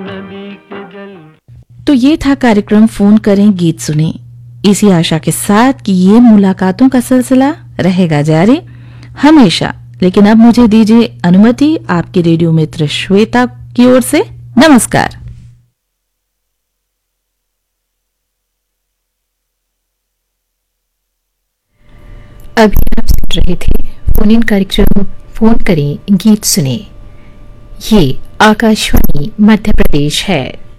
तो ये था कार्यक्रम फोन करें गीत सुने। इसी आशा के साथ कि ये मुलाकातों का सिलसिला रहेगा जारी हमेशा। लेकिन अब मुझे दीजिए अनुमति आपकी रेडियो मित्र श्वेता की ओर से। नमस्कार। अभी आप सुन रहे थे फोन इन कार्यक्रम फोन करें गीत सुने। ये आकाशवाणी मध्य प्रदेश है।